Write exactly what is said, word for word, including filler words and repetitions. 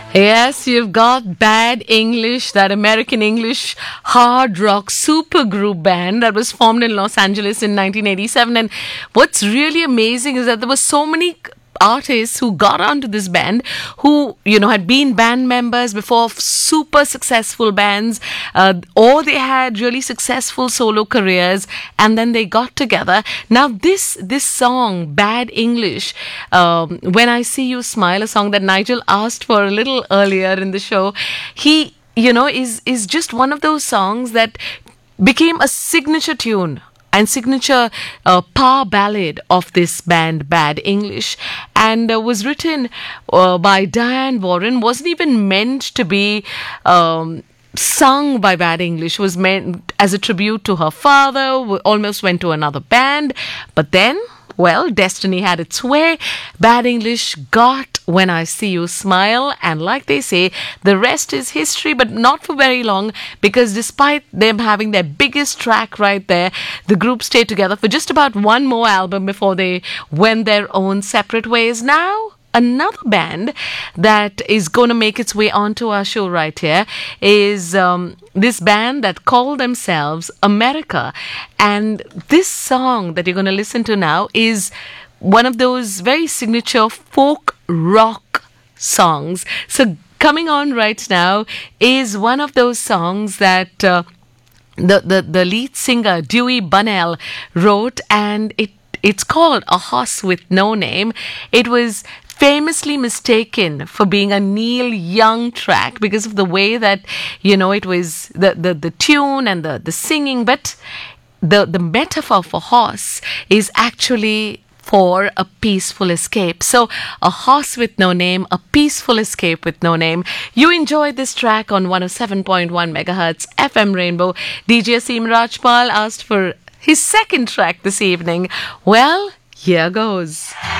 Yes, you've got Bad English, that American English hard rock supergroup band that was formed in Los Angeles in nineteen eighty-seven. And what's really amazing is that there were so many artists who got onto this band who, you know, had been band members before of super successful bands, uh, or they had really successful solo careers, and then they got together. Now this this song, Bad English, um, When I See You Smile, a song that Nigel asked for a little earlier in the show, he, you know, is is just one of those songs that became a signature tune and signature uh, power ballad of this band, Bad English, and uh, was written uh, by Diane Warren. Wasn't even meant to be um, sung by Bad English. Was meant as a tribute to her father. Almost went to another band, but then, well, destiny had its way. Bad English got When I See You Smile, and like they say, the rest is history, but not for very long, because despite them having their biggest track right there, the group stayed together for just about one more album before they went their own separate ways. Now, another band that is going to make its way onto our show right here is um, this band that call themselves America. And this song that you're going to listen to now is one of those very signature folk rock songs. So coming on right now is one of those songs that uh, the, the, the lead singer Dewey Bunnell wrote, and it it's called A Horse with No Name. It was famously mistaken for being a Neil Young track because of the way that, you know, it was the, the, the tune and the, the singing, but the, the metaphor for horse is actually for a peaceful escape. So, A Horse with No Name, a peaceful escape with no name. You enjoyed this track on one oh seven point one megahertz F M Rainbow. D J Asim Rajpal asked for his second track this evening. Well, here goes.